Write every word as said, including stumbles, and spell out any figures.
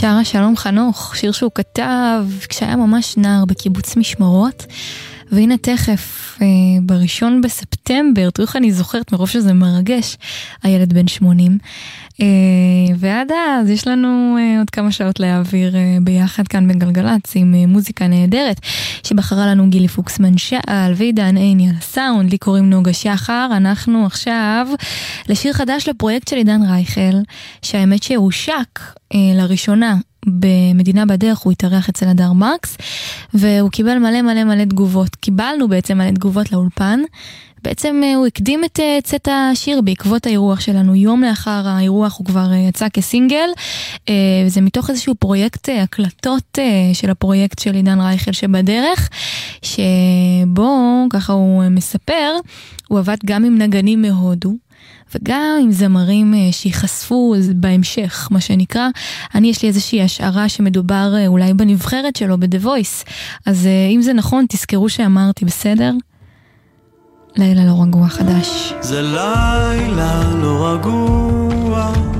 שרה שלום חנוך, שיר שהוא כתב כשהיה ממש נער בקיבוץ משמרות, והנה תכף, אה, בראשון בספטמבר, תראו איך אני זוכרת מרוב שזה מרגש, הילד בן שמונים, אה, ועד אז יש לנו אה, עוד כמה שעות להעביר אה, ביחד כאן בגלגלץ עם אה, מוזיקה נהדרת, שבחרה לנו גילי פוקסמן שעל ועידן עיני על הסאונד, לי קוראים נוגה שחר, אנחנו עכשיו לשיר חדש לפרויקט של עידן רייכל, שהאמת שהושק אה, לראשונה, במדינה בדרך הוא התארח אצל הדר מרקס, והוא קיבל מלא מלא מלא תגובות. קיבלנו בעצם מלא תגובות לאולפן. בעצם הוא הקדים את צאת השיר בעקבות האירוח שלנו. יום לאחר האירוח הוא כבר יצא כסינגל, וזה מתוך איזשהו פרויקט הקלטות של הפרויקט של עידן רייכל שבדרך, שבו, ככה הוא מספר, הוא עבד גם עם נגנים מהודו, וגם עם זמרים שיחשפו בהמשך, מה שנקרא. אני יש לי איזושהי השערה שמדובר אולי בנבחרת שלו, ב-The Voice. אז אם זה נכון, תזכרו שאמרתי, בסדר? לילה לא רגוע חדש. זה לילה לא רגוע,